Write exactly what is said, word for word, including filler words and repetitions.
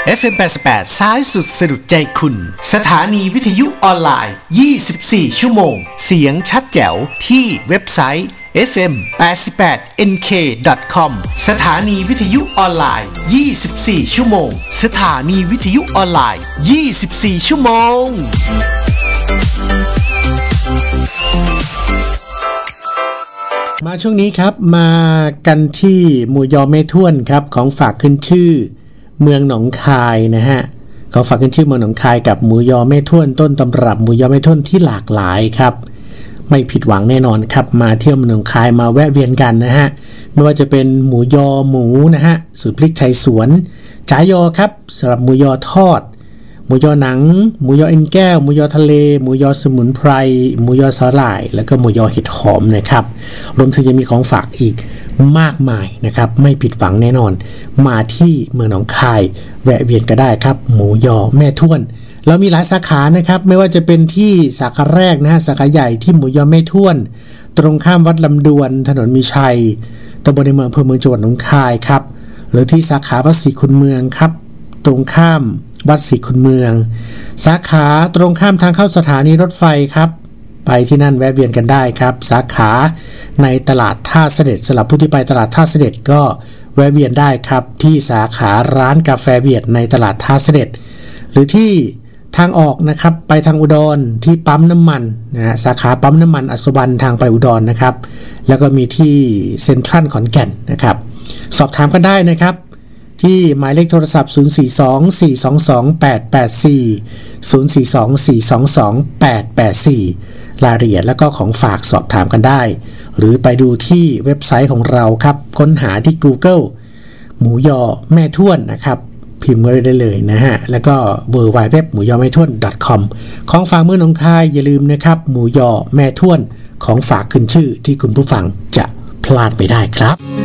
เอฟ เอ็ม แปดสิบแปดซ้ายสุดสะดุดใจคุณสถานีวิทยุออนไลน์ยี่สิบสี่ชั่วโมงเสียงชัดแจ๋วที่เว็บไซต์ เอฟ เอ็ม แปดสิบแปด เอ็น เค ดอท คอม สถานีวิทยุออนไลน์ยี่สิบสี่ชั่วโมงสถานีวิทยุออนไลน์ยี่สิบสี่ชั่วโมงมาช่วงนี้ครับมากันที่หมูยอแม่ท้วนครับของฝากขึ้นชื่อเมืองหนองคายนะฮะของฝากขึ้นชื่อเมืองหนองคายกับหมูยอแม่ท้วนต้นตำรับหมูยอแม่ท้วนที่หลากหลายครับไม่ผิดหวังแน่นอนครับมาเที่ยวเมืองหนองคายมาแวะเวียนกันนะฮะไม่ว่าจะเป็นหมูยอหมูนะฮะสูตรพริกไทยสวนจ๋ายอครับสำหรับหมูยอทอดหมูยอหนังหมูยอเอ็นแก้วหมูยอทะเลหมูยอสมุนไพรหมูยอสาหร่ายแล้วก็หมูยอเห็ดหอมนะครับรวมถึงยังมีของฝากอีกมากมายนะครับไม่ผิดหวังแน่นอนมาที่เมืองหนองคายแวะเวียนก็ได้ครับหมูยอแม่ท้วนเรามีหลายสาขานะครับไม่ว่าจะเป็นที่สาขาแรกนะฮะสาขาใหญ่ที่หมูยอแม่ท้วนตรงข้ามวัดลำดวนถนนมีชัยตำบลในเมืองอำเภอเมืองจังหวัดหนองคายครับหรือที่สาขาวัดศรีคุณเมืองครับตรงข้ามวัดศรีคุณเมืองสาขาตรงข้ามทางเข้าสถานีรถไฟครับไปที่นั่นแวะเวียนกันได้ครับสาขาในตลาดท่าเสด็จสำหรับผู้ที่ไปตลาดท่าเสด็จก็แวะเวียนได้ครับที่สาขาร้านกาแฟเวียดในตลาดท่าเสด็จหรือที่ทางออกนะครับไปทางอุดรที่ปั๊มน้ำมันนะฮะสาขาปั๊มน้ำมันอัศวรรณทางไปอุดรนะครับแล้วก็มีที่เซ็นทรัลขอนแก่นนะครับสอบถามกันได้นะครับที่หมายเลขโทรศัพท์ศูนย์ สี่ สอง สี่ สอง สอง แปด แปด สี่ ศูนย์ สี่ สอง สี่ สอง สอง แปด แปด สี่รายละเอียดแล้วก็ของฝากสอบถามกันได้หรือไปดูที่เว็บไซต์ของเราครับค้นหาที่ Google หมูยอแม่ท้วนนะครับพิมพ์ไว้ได้เลยนะฮะแล้วก็ ดับเบิลยู ดับเบิลยู ดับเบิลยู ดอท หมูยอแม่ท้วน ดอท คอม ของฝากเมืองหนองคายอย่าลืมนะครับหมูยอแม่ท้วนของฝากขึ้นชื่อที่คุณผู้ฟังจะพลาดไม่ได้ครับ